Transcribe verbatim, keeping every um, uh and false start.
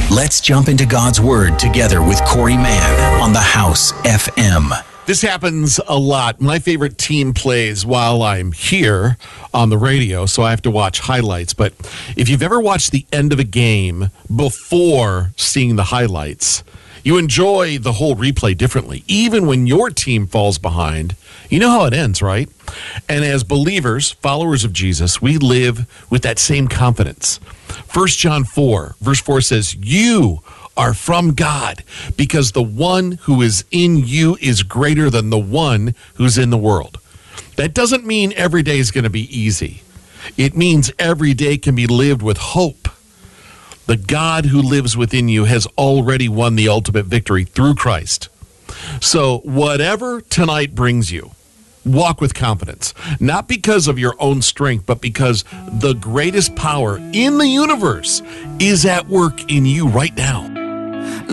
Let's jump into God's Word together with Corey Mann on the House F M. This happens a lot. My favorite team plays while I'm here on the radio, so I have to watch highlights. But if you've ever watched the end of a game before seeing the highlights, you enjoy the whole replay differently. Even when your team falls behind, you know how it ends, right? And as believers, followers of Jesus, we live with that same confidence. First John four, verse four says, "You are from God, because the one who is in you is greater than the one who's in the world." That doesn't mean every day is going to be easy. It means every day can be lived with hope. The God who lives within you has already won the ultimate victory through Christ. So whatever tonight brings you, walk with confidence, not because of your own strength, but because the greatest power in the universe is at work in you right now.